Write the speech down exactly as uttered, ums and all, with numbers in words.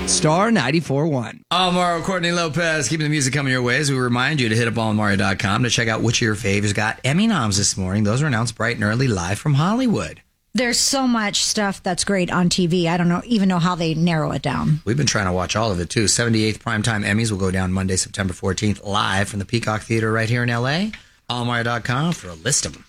Star ninety-four point one. I'm Mario Courtney Lopez, keeping the music coming your way as we remind you to hit up on Mario dot com to check out which of your faves got Emmy noms this morning. Those are announced bright and early live from Hollywood. There's so much stuff that's great on T V. I don't know even know how they narrow it down. We've been trying to watch all of it, too. seventy-eighth Primetime Emmys will go down Monday, September fourteenth, live from the Peacock Theater right here in L A. all Mario dot com for a list of them.